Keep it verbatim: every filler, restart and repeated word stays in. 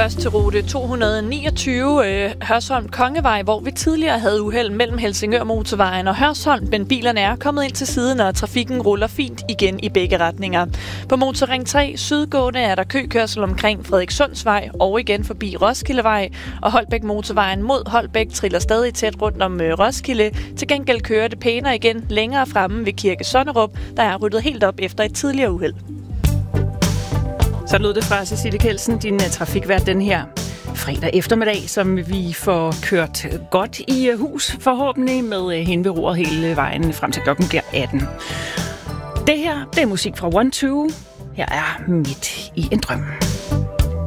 først til rute to hundrede niogtyve øh, Hørsholm Kongevej, hvor vi tidligere havde uheld mellem Helsingør Motorvejen og Hørsholm, men bilerne er kommet ind til siden, og trafikken ruller fint igen i begge retninger. På Motorring tre sydgående er der køkørsel omkring Frederikssundsvej og igen forbi Roskildevej, og Holbæk Motorvejen mod Holbæk triller stadig tæt rundt om øh, Roskilde. Til gengæld kører det pænere igen længere fremme ved Kirke Sonnerup, der er ryddet helt op efter et tidligere uheld. Så lød det fra Cecilie Kjeldsen, din trafikvært, den her fredag eftermiddag, som vi får kørt godt i hus, forhåbentlig med hende ved roret hele vejen frem til klokken bliver atten. Det her, det er musik fra One Two. Her er Midt i en drøm.